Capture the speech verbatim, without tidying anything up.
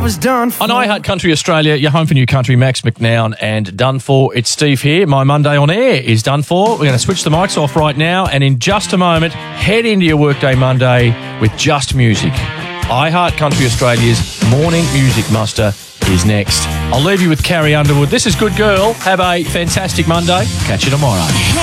was done for. On iHeart Country Australia, your home for new country, Max McNown and Done For. It's Steve here. My Monday on air is done for. We're going to switch the mics off right now, and in just a moment, head into your workday Monday with just music. iHeart Country Australia's morning music muster is next. I'll leave you with Carrie Underwood. This is Good Girl. Have a fantastic Monday. Catch you tomorrow.